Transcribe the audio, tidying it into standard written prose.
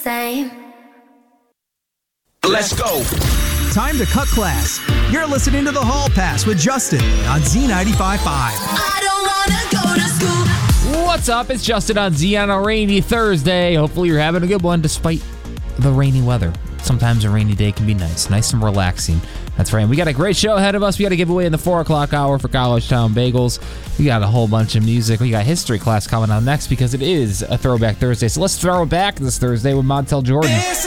same. Let's go. Time to cut class. You're listening to The Hall Pass with Justin on Z95.5. I don't wanna go to school. What's up? It's Justin on Z on a rainy Thursday. Hopefully you're having a good one despite the rainy weather. Sometimes a rainy day can be nice and relaxing. That's right. We got a great show ahead of us. We got a giveaway in the 4 o'clock hour for College Town Bagels. We got a whole bunch of music. We got history class coming on next because it is a Throwback Thursday. So let's throw it back this Thursday with Montel Jordan. This